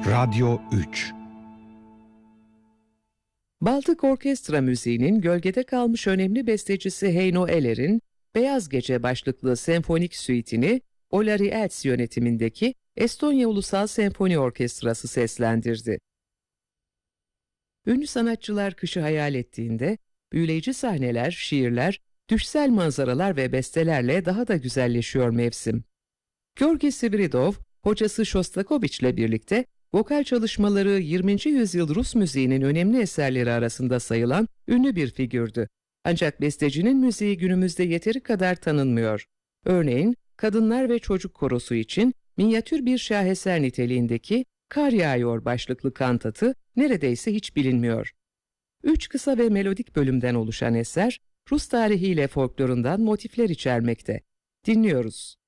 Radyo 3. Baltık Orkestra müziğinin gölgede kalmış önemli bestecisi Heino Eller'in Beyaz Gece başlıklı senfonik süitini Olari Els yönetimindeki Estonya Ulusal Senfoni Orkestrası seslendirdi. Ünlü sanatçılar kışı hayal ettiğinde büyüleyici sahneler, şiirler, düşsel manzaralar ve bestelerle daha da güzelleşiyor mevsim. Georgi Sviridov, hocası Shostakovich'le birlikte vokal çalışmaları 20. yüzyıl Rus müziğinin önemli eserleri arasında sayılan ünlü bir figürdü. Ancak bestecinin müziği günümüzde yeteri kadar tanınmıyor. Örneğin, kadınlar ve çocuk korosu için minyatür bir şaheser niteliğindeki Kar Yağıyor başlıklı kantatı neredeyse hiç bilinmiyor. 3 kısa ve melodik bölümden oluşan eser, Rus tarihiyle folklorundan motifler içermekte. Dinliyoruz.